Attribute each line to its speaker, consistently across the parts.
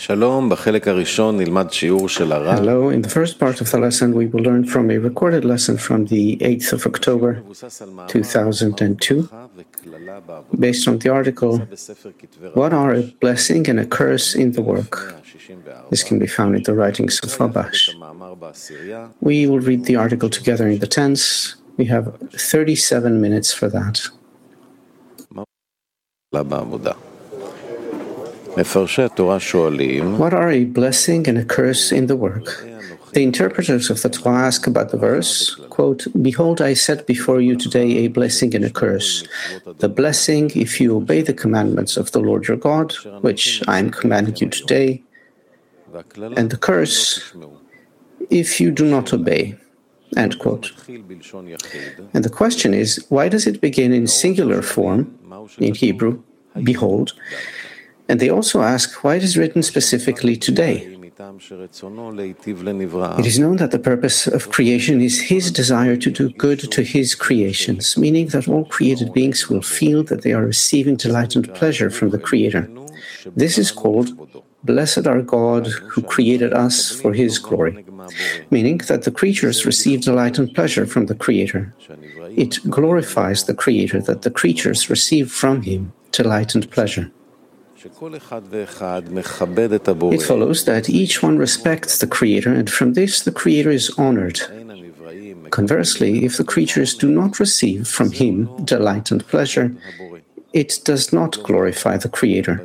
Speaker 1: Hello, in the
Speaker 2: first part of the lesson we will learn from a recorded lesson from the 8th of October 2002, based on the article, What are a blessing and a curse in the work? This can be found in the writings of Wabash. We will read the article together in the tense. We have 37 minutes for that. What are a blessing and a curse in the work? The interpreters of the Torah ask about the verse, quote, Behold, I set before you today a blessing and a curse. The blessing, if you obey the commandments of the Lord your God, which I am commanding you today, and the curse, if you do not obey. End quote. And the question is, why does it begin in singular form, in Hebrew, behold? And they also ask why it is written specifically today. It is known that the purpose of creation is His desire to do good to His creations, meaning that all created beings will feel that they are receiving delight and pleasure from the Creator. This is called, Blessed are God who created us for His glory, meaning that the creatures receive delight and pleasure from the Creator. It glorifies the Creator that the creatures receive from Him delight and pleasure. It follows that each one respects the Creator, and from this the Creator is honored. Conversely, if the creatures do not receive from Him delight and pleasure, it does not glorify the Creator.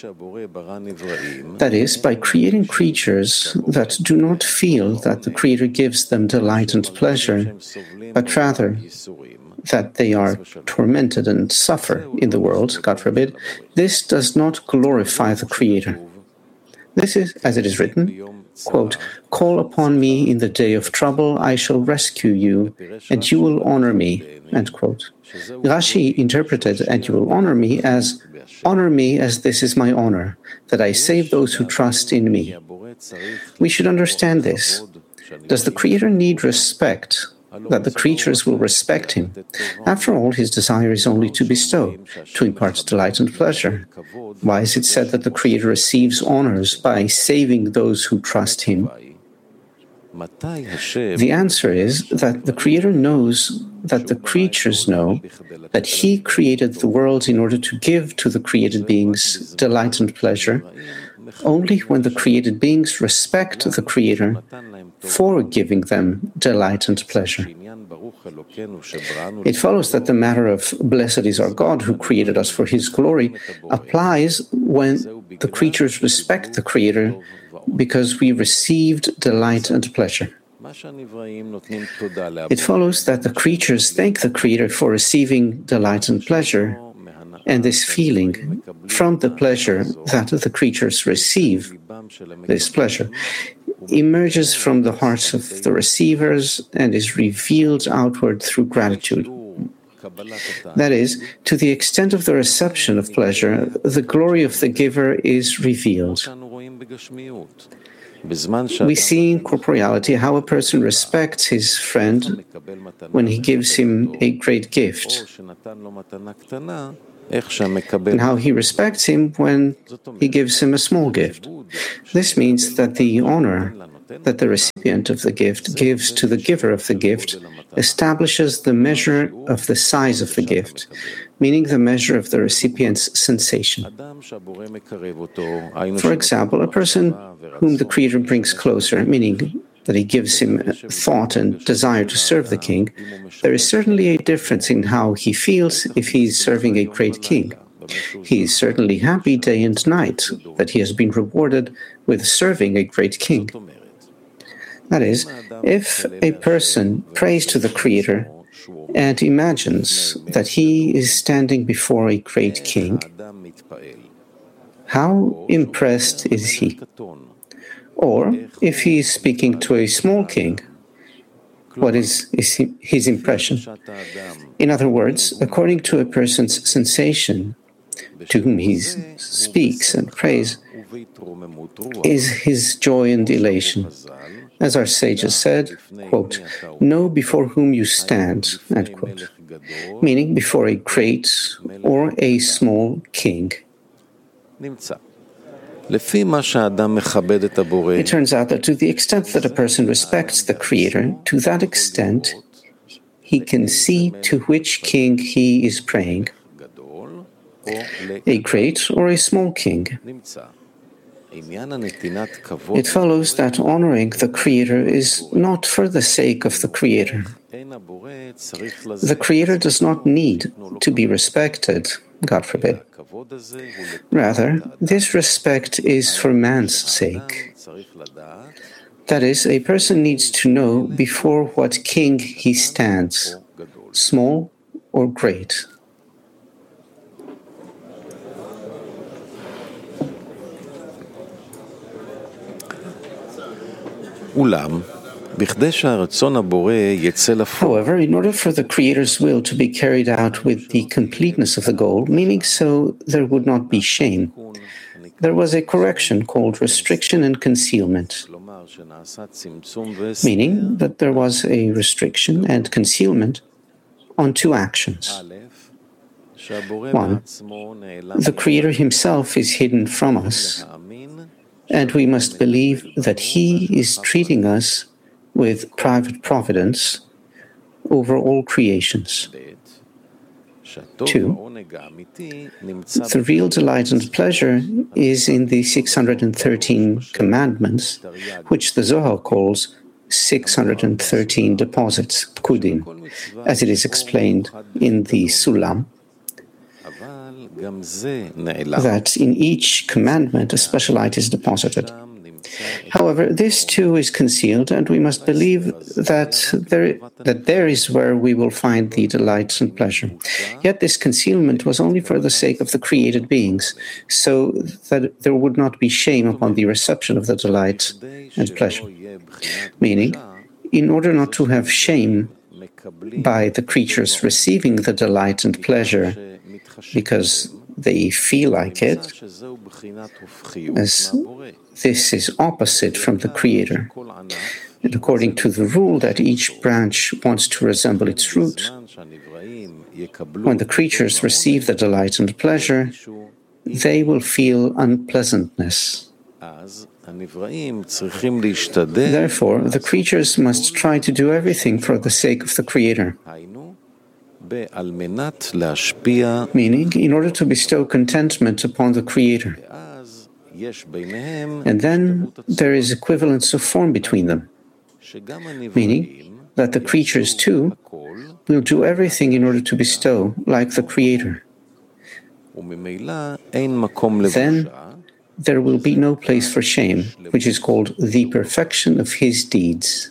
Speaker 2: That is, by creating creatures that do not feel that the Creator gives them delight and pleasure, but rather that they are tormented and suffer in the world, God forbid, this does not glorify the Creator. This is, as it is written, quote, Call upon me in the day of trouble, I shall rescue you, and you will honor me, end quote. Rashi interpreted, and you will honor me as this is my honor, that I save those who trust in me. We should understand this. Does the Creator need respect? That the creatures will respect Him. After all, His desire is only to bestow, to impart delight and pleasure. Why is it said that the Creator receives honors by saving those who trust Him? The answer is that the Creator knows that the creatures know that He created the world in order to give to the created beings delight and pleasure, only when the created beings respect the Creator for giving them delight and pleasure. It follows that the matter of blessed is our God who created us for His glory applies when the creatures respect the Creator because we received delight and pleasure. It follows that the creatures thank the Creator for receiving delight and pleasure, and this feeling from the pleasure that the creatures receive, this pleasure, emerges from the hearts of the receivers and is revealed outward through gratitude. That is, to the extent of the reception of pleasure, the glory of the giver is revealed. We see in corporeality how a person respects his friend when he gives him a great gift, and how he respects him when he gives him a small gift. This means that the honor that the recipient of the gift gives to the giver of the gift establishes the measure of the size of the gift, meaning the measure of the recipient's sensation. For example, a person whom the Creator brings closer, meaning that He gives him thought and desire to serve the king, there is certainly a difference in how he feels if he is serving a great king. He is certainly happy day and night that he has been rewarded with serving a great king. That is, if a person prays to the Creator and imagines that he is standing before a great king, how impressed is he? Or, if he is speaking to a small king, what is his impression? In other words, according to a person's sensation, to whom he speaks and prays, is his joy and elation. As our sages said, quote, know before whom you stand, end quote, meaning before a great or a small king. It turns out that to the extent that a person respects the Creator, to that extent he can see to which king he is praying, a great or a small king. It follows that honoring the Creator is not for the sake of the Creator. The Creator does not need to be respected, God forbid. Rather, this respect is for man's sake. That is, a person needs to know before what king he stands, small or great. However, in order for the Creator's will to be carried out with the completeness of the goal, meaning so there would not be shame, there was a correction called restriction and concealment, meaning that there was a restriction and concealment on two actions. One, the Creator himself is hidden from us, and we must believe that he is treating us with private providence over all creations. 2. The real delight and pleasure is in the 613 commandments, which the Zohar calls 613 deposits, pkudim, as it is explained in the Sulam, that in each commandment a special light is deposited. However, this too is concealed, and we must believe that there is where we will find the delights and pleasure. Yet this concealment was only for the sake of the created beings, so that there would not be shame upon the reception of the delight and pleasure. Meaning, in order not to have shame by the creatures receiving the delight and pleasure because they feel like it, as this is opposite from the Creator. And according to the rule that each branch wants to resemble its root, when the creatures receive the delight and pleasure, they will feel unpleasantness. Therefore, the creatures must try to do everything for the sake of the Creator. Meaning, in order to bestow contentment upon the Creator. And then there is equivalence of form between them, meaning that the creatures too will do everything in order to bestow like the Creator. Then there will be no place for shame, which is called the perfection of his deeds.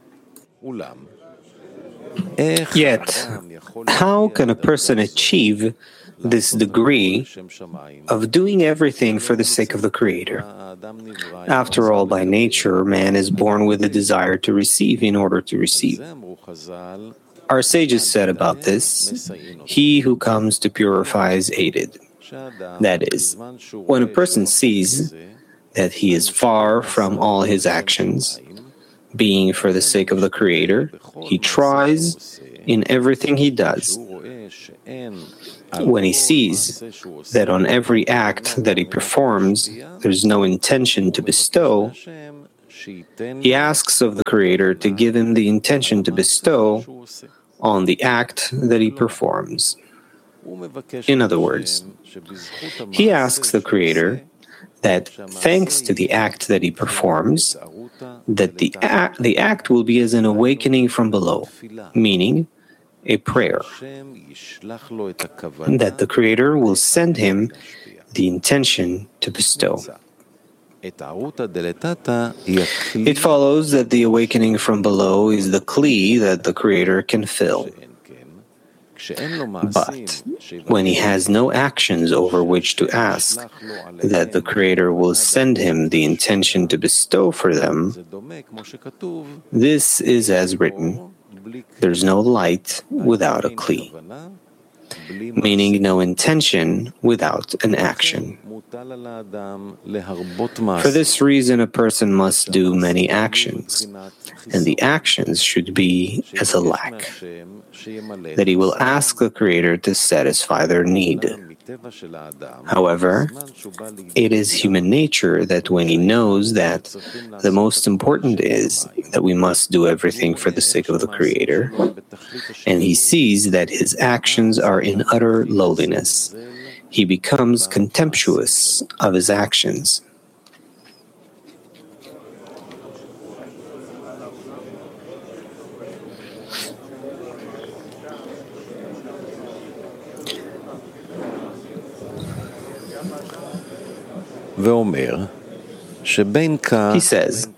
Speaker 1: Yet, how can a person achieve this degree of doing everything for the sake of the Creator? After all, by nature, man is born with a desire to receive in order to receive. Our sages said about this, "He who comes to purify is aided." That is, when a person sees that he is far from all his actions, being for the sake of the Creator, he tries in everything he does. When he sees that on every act that he performs, there's no intention to bestow, he asks of the Creator to give him the intention to bestow on the act that he performs. In other words, he asks the Creator that thanks to the act that he performs, that the act will be as an awakening from below, meaning a prayer, and that the Creator will send him the intention to bestow. It follows that the awakening from below is the kli that the Creator can fill. But when he has no actions over which to ask that the Creator will send him the intention to bestow for them, this is as written, "There's no light without a kli," meaning no intention without an action. For this reason, a person must do many actions, and the actions should be as a lack, that he will ask the Creator to satisfy their need. However, it is human nature that when he knows that the most important is that we must do everything for the sake of the Creator, and he sees that his actions are in utter lowliness, he becomes contemptuous of his actions. He says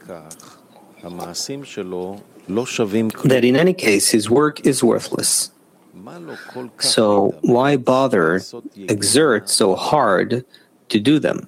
Speaker 1: that in any case his work is worthless. So why bother exert so hard to do them?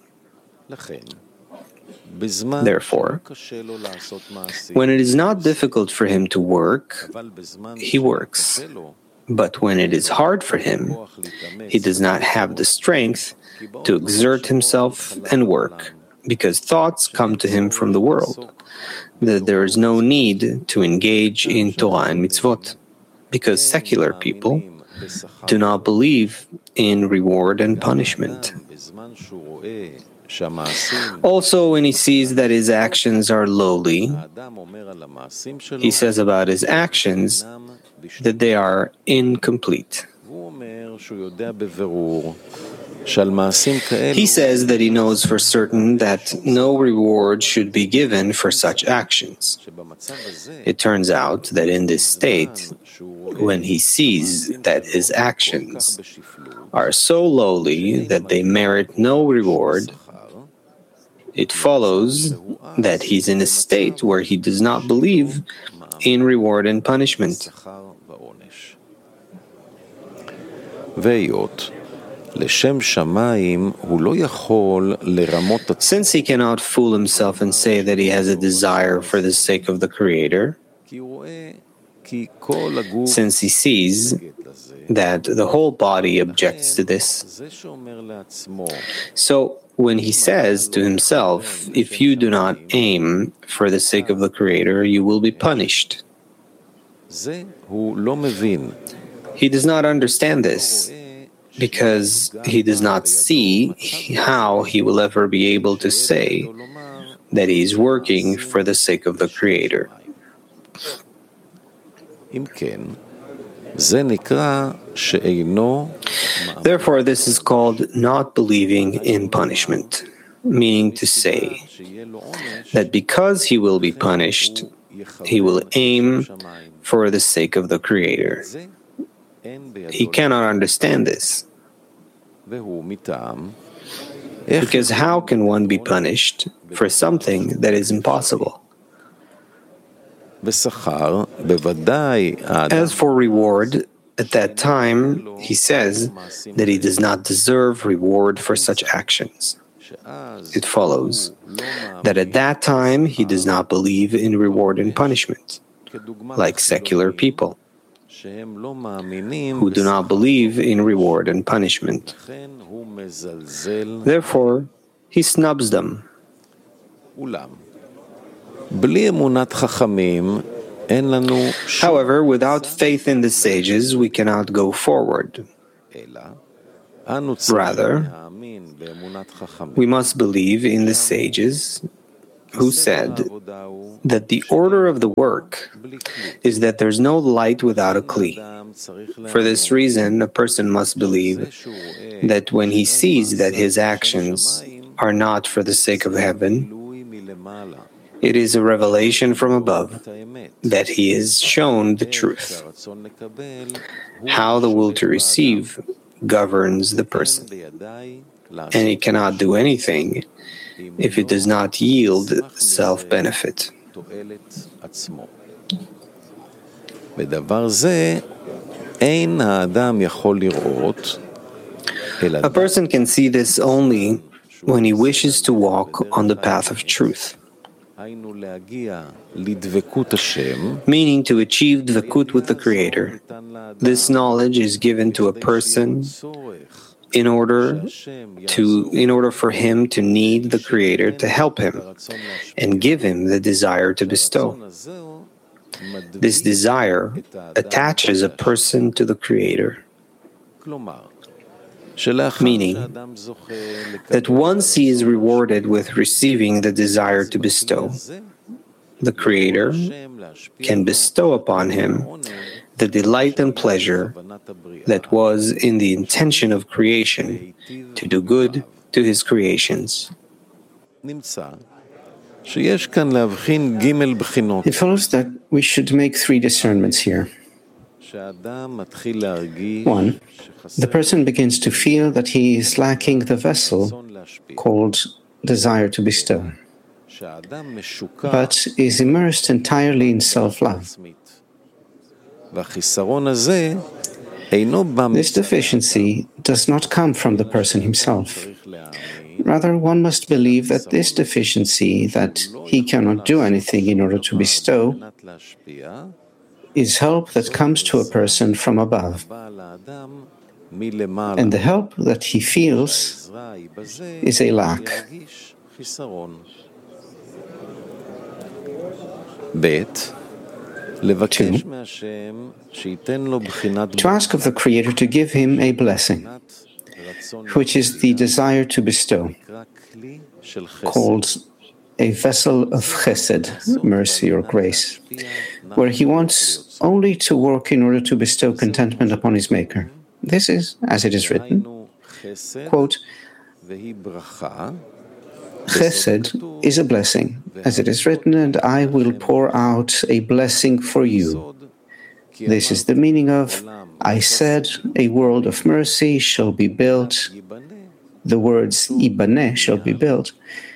Speaker 1: Therefore, when it is not difficult for him to work, he works. But when it is hard for him, he does not have the strength to exert himself and work, because thoughts come to him from the world, that there is no need to engage in Torah and mitzvot, because secular people do not believe in reward and punishment. Also, when he sees that his actions are lowly, he says about his actions that they are incomplete. He says that he knows for certain that no reward should be given for such actions. It turns out that in this state, when he sees that his actions are so lowly that they merit no reward, it follows that he's in a state where he does not believe in reward and punishment. Since he cannot fool himself and say that he has a desire for the sake of the Creator, since he sees that the whole body objects to this, so when he says to himself, if you do not aim for the sake of the Creator, you will be punished. He does not understand this, because he does not see how he will ever be able to say that he is working for the sake of the Creator. Therefore, this is called not believing in punishment, meaning to say that because he will be punished, he will aim for the sake of the Creator. He cannot understand this. Because how can one be punished for something that is impossible? As for reward, at that time, he says that he does not deserve reward for such actions. It follows that at that time, he does not believe in reward and punishment, like secular people who do not believe in reward and punishment. Therefore, he snubs them. However, without faith in the sages, we cannot go forward. Rather, we must believe in the sages who said that the order of the work is that there's no light without a kli. For this reason, a person must believe that when he sees that his actions are not for the sake of heaven, it is a revelation from above that he is shown the truth. How the will to receive governs the person, and he cannot do anything if it does not yield self-benefit. A person can see this only when he wishes to walk on the path of truth, meaning to achieve dvekut with the Creator. This knowledge is given to a person in order for him to need the Creator to help him and give him the desire to bestow. This desire attaches a person to the Creator. meaning that once he is rewarded with receiving the desire to bestow, the Creator can bestow upon him the delight and pleasure that was in the intention of creation to do good to his creations.
Speaker 2: It follows that we should make three discernments here. 1. The person begins to feel that he is lacking the vessel called desire to bestow, but is immersed entirely in self-love. This deficiency does not come from the person himself. Rather, one must believe that this deficiency, that he cannot do anything in order to bestow, is help that comes to a person from above. And the help that he feels is a lack. 2. To ask of the Creator to give him a blessing, which is the desire to bestow, called a vessel of chesed, mercy or grace, where he wants only to work in order to bestow contentment upon his Maker. This is, as it is written, quote, Chesed is a blessing, as it is written, and I will pour out a blessing for you. This is the meaning of, I said, a world of mercy shall be built. The words ibaneh shall be built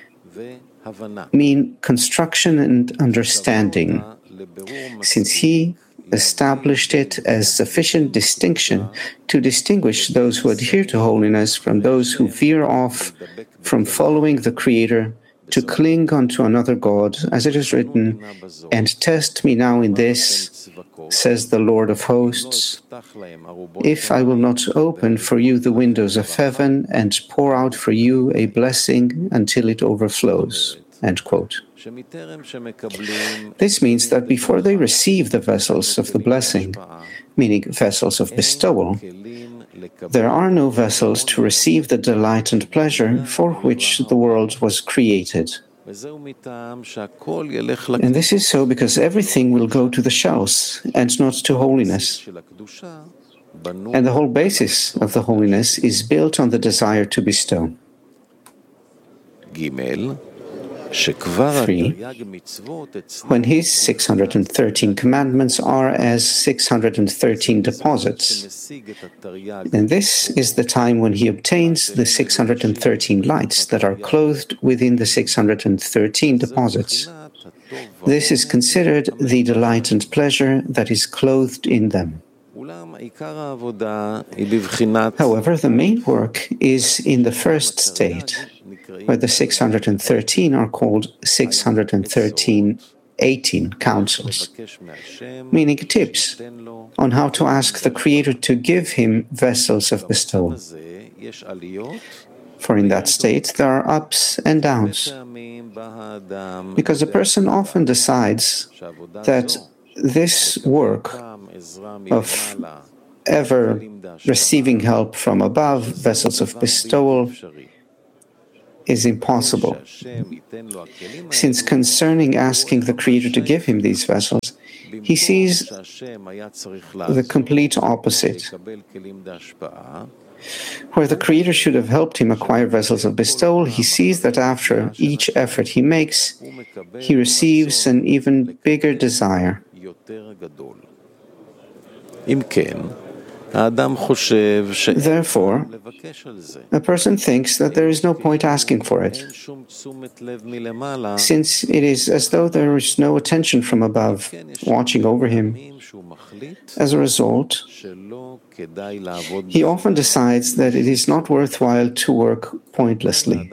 Speaker 2: mean construction and understanding, since he established it as sufficient distinction to distinguish those who adhere to holiness from those who veer off from following the Creator to cling unto another God, as it is written, and test me now in this, says the Lord of hosts, if I will not open for you the windows of heaven and pour out for you a blessing until it overflows. End quote. This means that before they receive the vessels of the blessing, meaning vessels of bestowal, there are no vessels to receive the delight and pleasure for which the world was created. And this is so because everything will go to the shells and not to holiness. And the whole basis of the holiness is built on the desire to bestow. 3. When his 613 commandments are as 613 deposits. And this is the time when he obtains the 613 lights that are clothed within the 613 deposits. This is considered the delight and pleasure that is clothed in them. However, the main work is in the first state, where the 613 are called 613 counsels, meaning tips on how to ask the Creator to give him vessels of bestowal. For in that state there are ups and downs, because a person often decides that this work of ever receiving help from above, vessels of bestowal, is impossible, since concerning asking the Creator to give him these vessels, he sees the complete opposite. Where the Creator should have helped him acquire vessels of bestowal, he sees that after each effort he makes, he receives an even bigger desire. Therefore, a person thinks that there is no point asking for it, since it is as though there is no attention from above watching over him. As a result, he often decides that it is not worthwhile to work pointlessly.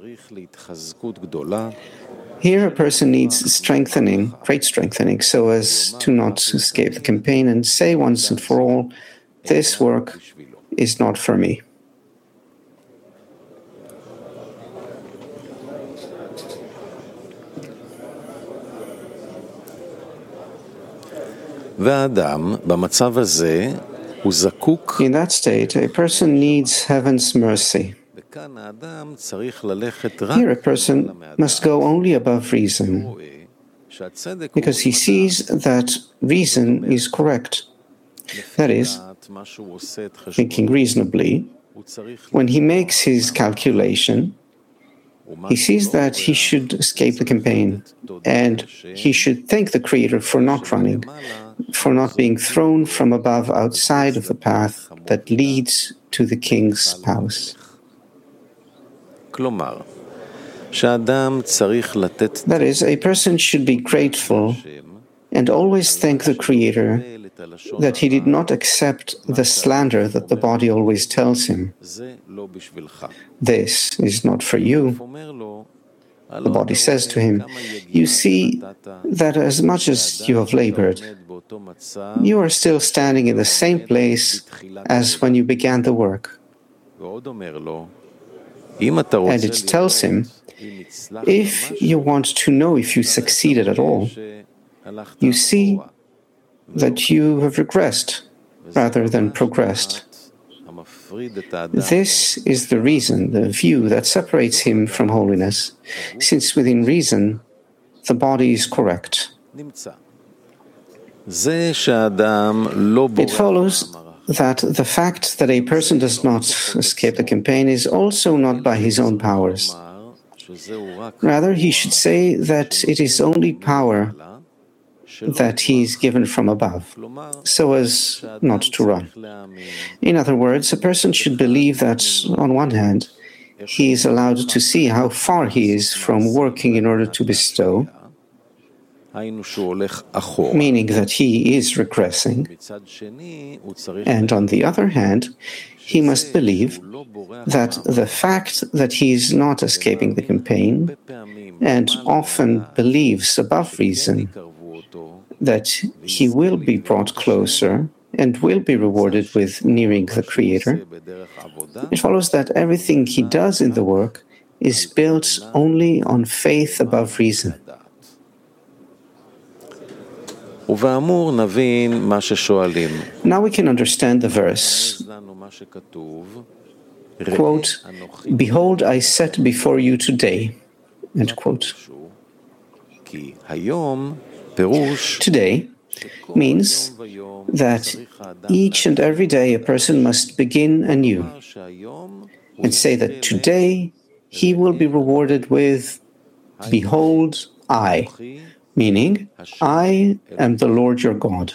Speaker 2: Here a person needs strengthening, great strengthening, so as to not escape the campaign and say once and for all, this work is not for me.
Speaker 3: והאדם במצב הזה
Speaker 2: In that state, a person needs heaven's mercy. Here a person must go only above reason, because he sees that reason is correct. That is, thinking reasonably, when he makes his calculation, he sees that he should escape the campaign, and he should thank the Creator for not running, for not being thrown from above outside of the path that leads to the king's palace. That is, a person should be grateful and always thank the Creator that he did not accept the slander that the body always tells him. This is not for you. The body says to him, you see that as much as you have labored, you are still standing in the same place as when you began the work. And it tells him, if you want to know if you succeeded at all, you see that you have regressed rather than progressed. This is the reason, the view that separates him from holiness, since within reason, the body is correct. It follows that the fact that a person does not escape the campaign is also not by his own powers. Rather, he should say that it is only power that he is given from above, so as not to run. In other words, a person should believe that, on one hand, he is allowed to see how far he is from working in order to bestow, meaning that he is regressing, and on the other hand, he must believe that the fact that he is not escaping the campaign, and often believes above reason that he will be brought closer and will be rewarded with nearing the Creator, it follows that everything he does in the work is built only on faith above reason. Now we can understand the verse, quote, "Behold, I set before you today," end quote. Today means that each and every day a person must begin anew and say that today he will be rewarded with, "Behold, I," meaning, I am the Lord your God,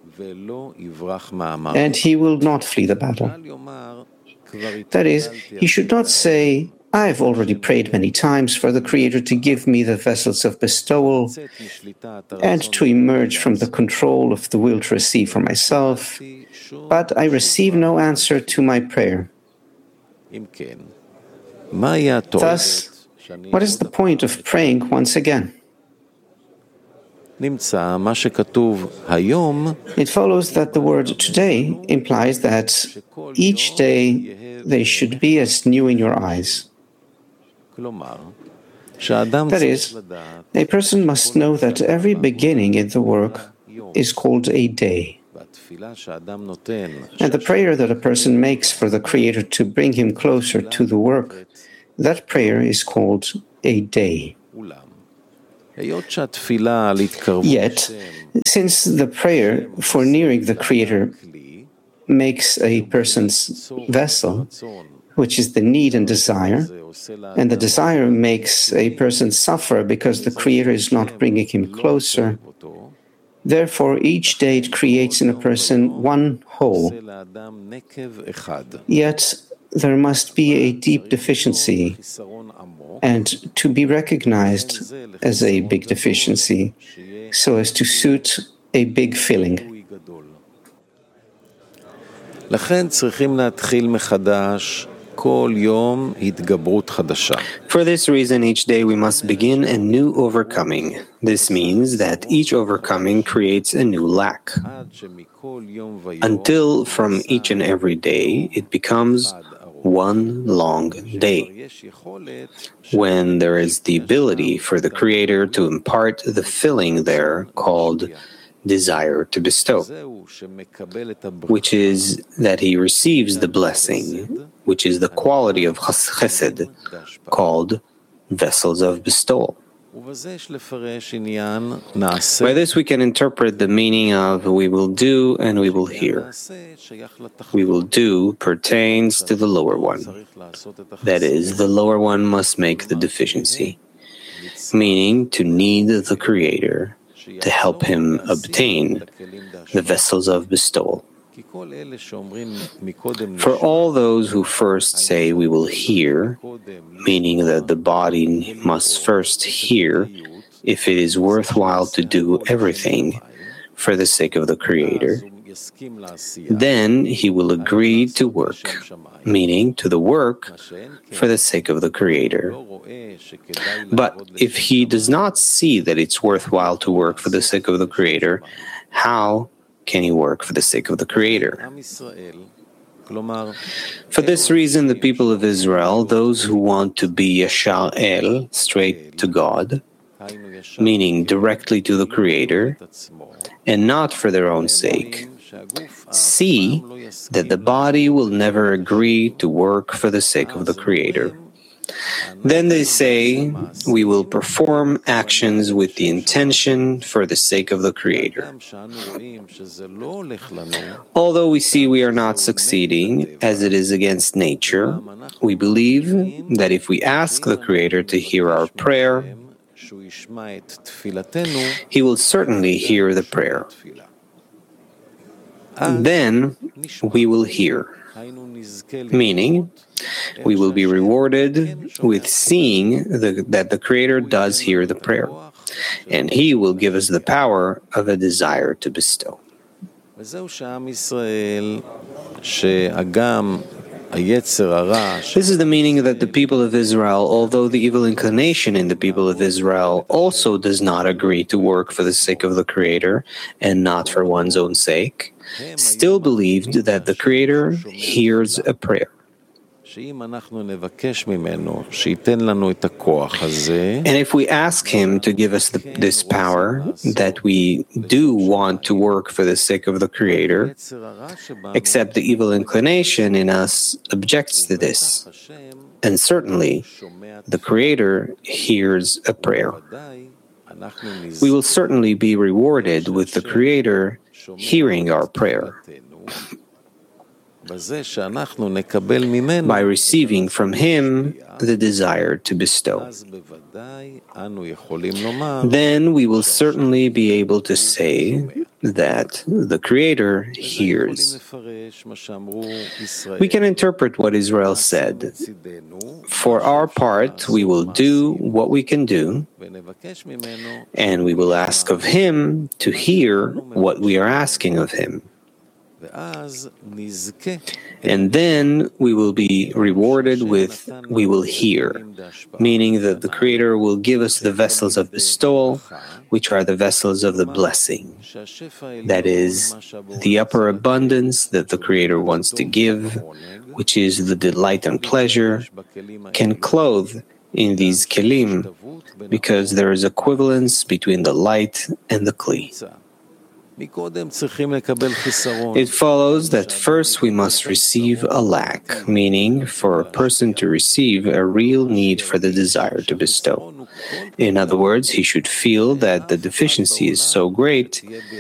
Speaker 2: and he will not flee the battle. That is, he should not say, I have already prayed many times for the Creator to give me the vessels of bestowal and to emerge from the control of the will to receive for myself, but I receive no answer to my prayer. Thus, what is the point of praying once again? It follows that the word today implies that each day they should be as new in your eyes. That is, a person must know that every beginning in the work is called a day. And the prayer that a person makes for the Creator to bring him closer to the work, that prayer is called a day. Yet, since the prayer for nearing the Creator makes a person's vessel, which is the need and desire, and the desire makes a person suffer because the Creator is not bringing him closer, therefore each day it creates in a person one whole. Yet there must be a deep deficiency, and to be recognized as a big deficiency, so as to suit a big feeling.
Speaker 1: For this reason, each day we must begin a new overcoming. This means that each overcoming creates a new lack, until from each and every day it becomes one long day, when there is the ability for the Creator to impart the filling there called desire to bestow, which is that he receives the blessing, which is the quality of chesed, called vessels of bestowal. By this we can interpret the meaning of we will do and we will hear. We will do pertains to the lower one. That is, the lower one must make the deficiency, meaning to need the Creator to help him obtain the vessels of bestowal. For all those who first say we will hear, meaning that the body must first hear if it is worthwhile to do everything for the sake of the Creator, then he will agree to work, meaning to the work for the sake of the Creator. But if he does not see that it's worthwhile to work for the sake of the Creator, how can he work for the sake of the Creator? For this reason, the people of Israel, those who want to be Yashar El, straight to God, meaning directly to the Creator, and not for their own sake, see that the body will never agree to work for the sake of the Creator. Then they say, we will perform actions with the intention for the sake of the Creator. Although we see we are not succeeding, as it is against nature, we believe that if we ask the Creator to hear our prayer, He will certainly hear the prayer. Then we will hear, meaning we will be rewarded with seeing that the Creator does hear the prayer, and He will give us the power of a desire to bestow. This is the meaning that the people of Israel, although the evil inclination in the people of Israel also does not agree to work for the sake of the Creator and not for one's own sake, still believed that the Creator hears a prayer. And if we ask Him to give us this power, that we do want to work for the sake of the Creator, except the evil inclination in us objects to this. And certainly, the Creator hears a prayer. We will certainly be rewarded with the Creator hearing our prayer, by receiving from Him the desire to bestow. Then we will certainly be able to say that the Creator hears. We can interpret what Israel said. For our part, we will do what we can do, and we will ask of Him to hear what we are asking of Him. And then we will be rewarded with we will hear, meaning that the Creator will give us the vessels of bestowal, which are the vessels of the blessing. That is, the upper abundance that the Creator wants to give, which is the delight and pleasure, can clothe in these kelim, because there is equivalence between the light and the kli. It follows that first we must receive a lack, meaning for a person to receive a real need for the desire to bestow. In other words, he should feel that the deficiency is so great